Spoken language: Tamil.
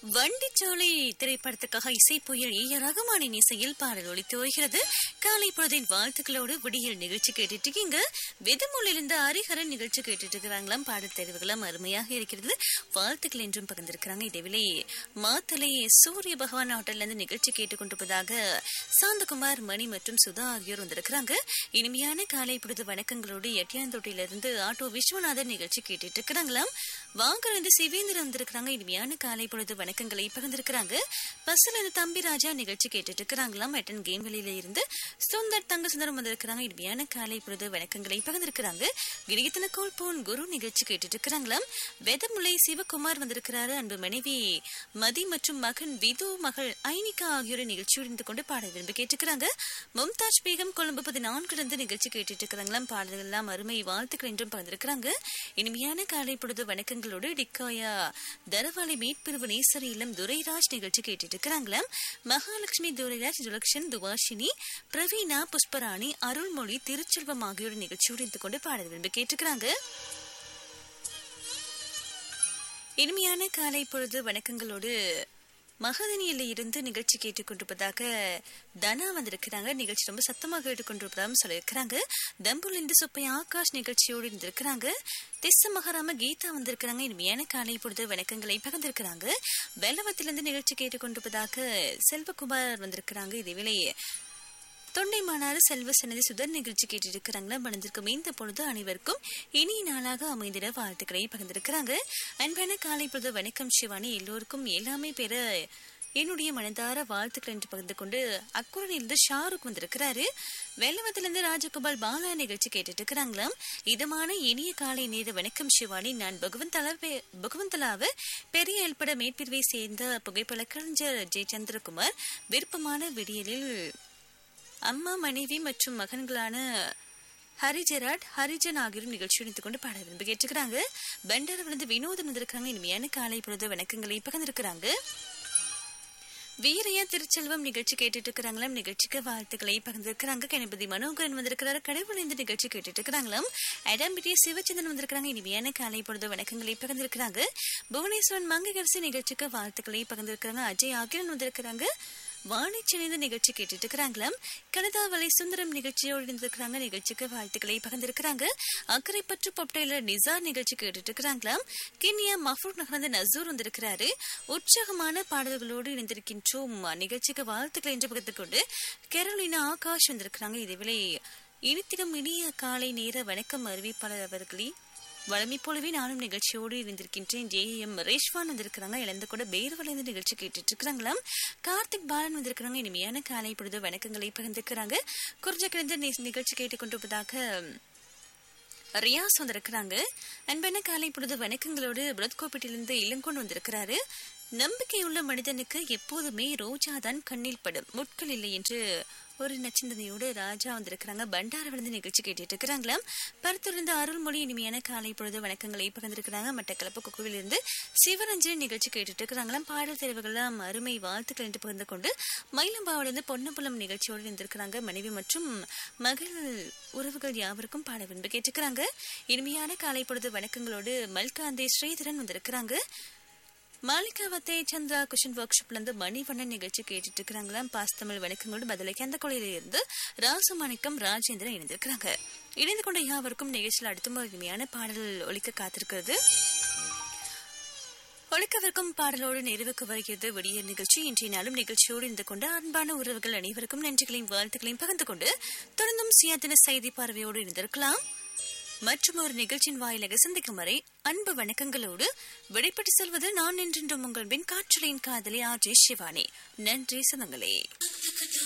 வண்டிச்சோலை திரைப்படத்துக்காக இசை புயல் ரகுமானின் இசையில் பாடல் ஒலித்து வருகிறது. காலை பொழுதின் வாழ்த்துக்களோடு விடியல் நிகழ்ச்சி கேட்டுட்டு இருக்கீங்க. வெதுமொழியிலிருந்து ஹரிஹரன் நிகழ்ச்சி கேட்டுட்டு இருக்கிறாங்களாம். பாடல் தேர்வுகளும் அருமையாக இருக்கிறது. வாழ்த்துக்கள் என்றும் பகிர்ந்திருக்கிறாங்க. இதேவேளை மாத்தலை சூரிய பகவான் ஹோட்டல்ல இருந்து நிகழ்ச்சி கேட்டுக்கொண்டிருப்பதாக சாந்தகுமார், மணி மற்றும் சுதா ஆகியோர் வந்திருக்கிறாங்க. இனிமையான காலை பொழுது வணக்கங்களோடு எட்டியாந்தோட்டிலிருந்து ஆட்டோ விஸ்வநாதன் நிகழ்ச்சி கேட்டுட்டு இருக்கிறாங்களாம். வாங்கிலிருந்து சிவேந்திரன் வந்திருக்கிறாங்க. இனிமையான காலை பொழுது வணக்கங்களை பகிர்ந்திருக்கிறாங்க. பஸ்ல இருந்து தம்பி ராஜா நிகழ்ச்சி கேட்டுட்டு இருக்கிறாங்களாம். எட்டன் கேம்களில இருந்து சுந்தர் தங்க சுந்தரம் வந்திருக்கிறாங்க. இனிமையான காலை பொழுது வணக்கங்களை பகிர்ந்திருக்கிறாங்க. கிரிகித்தன கோல்போன் குரு நிகழ்ச்சி கேட்டுட்டு இருக்கிறாங்களாம். வெதமுலை சிவகுமார் வந்திருக்கிறாரு. அன்பு மனைவி மதி மற்றும் மகன் விது, மகள் ஐனிகா ஆகியோர் நிகழ்ச்சியோடு இருந்து கொண்டு பாட விரும்பி கேட்டுக்கிறாங்க. மும்தாஜ் பேகம் கொழும்பு 14 இருந்து நிகழ்ச்சி கேட்டுட்டு இருக்கிறாங்களாம். பாடல்கள் எல்லாம் அருமை, வாழ்த்துக்கள் என்றும் பகிர்ந்திருக்கிறாங்க. இனிமையான காலை பொழுது வணக்கங்களோடு டிக்காயா தரவாளி மீட்பிரிவு நேசரி இல்லம் துரைராஜ் நிகழ்ச்சி கேட்டுட்டு இருக்கிறாங்களாம். மகாலட்சுமி, துரைராஜ், துலக்ஷன், துவாஷினி, பிரவீனா, புஷ்பராணி, அருள்மொழி, திருச்செல்வம் ஆகியோர் நிகழ்ச்சியோடு இருந்து கொண்டு பாட விரும்பி கேட்டுக்கிறாங்க. இனிமையான காலை பொழுது வணக்கங்களோடு மகதனியில இருந்து நிகழ்ச்சி கேட்டுக்கொண்டிருப்பதாக தனா வந்திருக்கிறாங்க. நிகழ்ச்சி ரொம்ப சத்தமாக கேட்டுக்கொண்டிருப்பதாக சொல்லியிருக்கிறாங்க. தம்புல இருந்து சுப்பையா ஆகாஷ் நிகழ்ச்சியோடு இருந்திருக்கிறாங்க. திச மகாராம கீதா வந்திருக்கிறாங்க. இனிமையான காலை பொழுது வணக்கங்களை பகிர்ந்திருக்கிறாங்க. வெள்ளவத்திலிருந்து நிகழ்ச்சி கேட்டுக்கொண்டிருப்பதாக செல்வகுமார் வந்திருக்கிறாங்க. இதேவேளை தொண்டை மாநாடு செல்வ சன்னதி சுதர் நிகழ்ச்சி கேட்டு இருக்கிறாங்களா. மணந்திருக்கும் இந்த பொழுது அனைவருக்கும் இனிய நாளாக அமைந்திட வாழ்த்துக்களை பகிர்ந்திருக்கிறாங்க. அன்பான காலை பொழுது வணக்கம் சிவானி, எல்லோருக்கும் எல்லாமே பெற என்னுடைய மனதார வாழ்த்துக்கள் என்று பகிர்ந்து கொண்டு அக்குரனிலிருந்து ஷாருக் வந்திருக்கிறாரு. வெள்ளவத்திலிருந்து ராஜகோபால் பாலா நிகழ்ச்சி கேட்டுட்டு இருக்கிறாங்களாம். இதமான இனிய காலை நேர வணக்கம் சிவானி, நான் பகவந்தலாவ பெரிய ஏற்பட மேற்பிரிவை சேர்ந்த புகைப்பட கலைஞர் ஜெயச்சந்திரகுமார். விருப்பமான விடியலில் அம்மா, மனைவி மற்றும் மகன்களான ஹரிஜராட், ஹரிஜன் ஆகியோரும் நிகழ்ச்சி எடுத்துக் கொண்டு பாட விரும்பி கேட்டுக்கிறாங்க. பண்டார விழுந்து வினோதம் வந்திருக்காங்க. இனிமையான காலை பொழுது வணக்கங்களை பகிர்ந்திருக்கிறாங்க. வீரையா திருச்செல்வம் நிகழ்ச்சி கேட்டுட்டு இருக்கிறாங்களாம். நிகழ்ச்சிக்கு வாழ்த்துக்களை பகிர்ந்திருக்கிறாங்க. கணபதி மனோகரன் வந்திருக்கிறாரு. கடவுள் இந்த நிகழ்ச்சி கேட்டுட்டு இருக்கிறாங்களாம். அடம்பிட்டி சிவச்சந்திரன் வந்திருக்கிறாங்க. இனிமையான காலை பொழுது வணக்கங்களை பகிர்ந்திருக்கிறாங்க. புவனேஸ்வரன் மங்கையரசி நிகழ்ச்சிக்கு வாழ்த்துக்களை பகிர்ந்திருக்கிறாங்க. அஜய் ஆகியோர் வந்திருக்கிறாங்க. வாணிச்சிணைந்த நிகழ்ச்சி கேட்டுட்டு இருக்கிறாங்களாம். கனதாவலை சுந்தரம் நிகழ்ச்சியோடு இருந்திருக்கிறாங்க. நிகழ்ச்சிக்கு வாழ்த்துக்களை பகிர்ந்திருக்கிறாங்க. அக்கறை பற்று பொப்டையில நிசார் நிகழ்ச்சி கேட்டுட்டு இருக்கிறாங்களாம். கிண்ணியா மஃபூர் நகர்ந்த நசூர் வந்திருக்கிறாரு. உற்சாகமான பாடல்களோடு இணைந்திருக்கின்றோம். நிகழ்ச்சிக்கு வாழ்த்துக்களை என்று பகிர்ந்து கொண்டு கேரளினா ஆகாஷ் வந்திருக்கிறாங்க. இதேவேளை இனித்திடம் இனிய காலை நேர வணக்கம் அறிவிப்பாளர் அவர்களே, வளமை போலவே நானும் நிகழ்ச்சியோடு இருந்திருக்கின்றேன். JM ரேஷ்வான் வந்திருக்கிறாங்க. இழந்து கூட பேர்வளைந்து நிகழ்ச்சி கேட்டுட்டு இருக்கிறாங்களாம். கார்த்திக் பாலன் வந்திருக்கிறாங்க. இனிமையான காலை பொழுது வணக்கங்களை பகிர்ந்திருக்கிறாங்க. குறிஞ்ச கிழந்த நிகழ்ச்சி கேட்டுக்கொண்டிருப்பதாக ரியாஸ் வந்திருக்கிறாங்க. அன்பான காலை பொழுது வணக்கங்களோடு புலத்கோப்பேட்டிலிருந்து இளங்கோன் வந்திருக்கிறாரு. நம்பிக்கையுள்ள மனிதனுக்கு எப்போதுமே ரோஜாதான் கண்ணில் படும், முட்கள் இல்லை என்று ஒரு நச்சிந்தனையோடு ராஜா வந்திருக்கிறாங்க. பண்டார விழுந்து நிகழ்ச்சி கேட்டுட்டு இருக்கிறாங்களாம். பருத்திலிருந்து அருள்மொழி இனிமையான காலை பொழுது வணக்கங்களை பகிர்ந்திருக்கிறாங்க. மட்டக்களப்பு கொக்குவில் இருந்து சிவரஞ்சன் நிகழ்ச்சி கேட்டுட்டு இருக்கிறாங்களாம். பாடல் தேர்வுகள்லாம் அருமை, வாழ்த்துக்கள் என்று பகிர்ந்து கொண்டு மயிலம்பாவில இருந்து பொன்னப்புலம் நிகழ்ச்சியோடு இருந்திருக்கிறாங்க. மனைவி மற்றும் மகள் உறவுகள் யாவருக்கும் பாட விரும்பி கேட்டுக்கிறாங்க. இனிமையான காலை பொழுது வணக்கங்களோடு மல்காந்தே ஸ்ரீதரன் வந்திருக்கிறாங்க. மாலிகாவத்தை சந்திரா குஷன் ஒர்க் ஷாப்ல இருந்து மணிவண்ணன் நிகழ்ச்சி கேட்டுட்டு இருக்கிறாங்களாம். பாஸ்தமிழ் வணக்கங்களோடு பதிலைக்கு அந்த கொலையில இருந்து ராசமாணிக்கம் ராஜேந்திரன் இணைந்திருக்கிறாங்க. இணைந்து கொண்ட யாவருக்கும் நிகழ்ச்சியில் அடுத்த இனிமையான பாடல் ஒலிக்க காத்திருக்கிறது. ஒலிக்கவிருக்கும் பாடலோடு நிறைவுக்கு வருகிறது விடிய நிகழ்ச்சி. இன்றைய நாளும் நிகழ்ச்சியோடு இருந்து கொண்டு அன்பான உறவுகள் அனைவருக்கும் நன்றிகளையும் வாழ்த்துக்களையும் பகிர்ந்து கொண்டு தொடர்ந்தும் சுயாதீன செய்தி பார்வையோடு இருந்திருக்கலாம். மற்றும் ஒரு நிகழ்ச்சியின் வாயிலாக சந்திக்கும் வரை அன்பு வணக்கங்களோடு விடைபெற்று செல்வது நான் என்றென்றும் உங்கள் பின் காற்றலையின் காதலி RJ சிவானி. நன்றி சொந்தங்களே.